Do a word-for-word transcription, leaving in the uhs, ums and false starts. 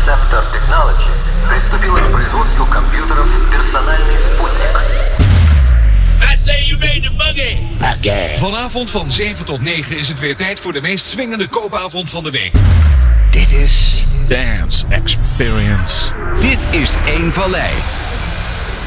Scepter Technology приступила к производству компьютеров «Персональный спутник». I say you made the buggy. Buggy. Vanavond van zeven tot negen is het weer tijd voor de meest swingende koopavond van de week. Dit is Dance Experience. Dit is één Vallei.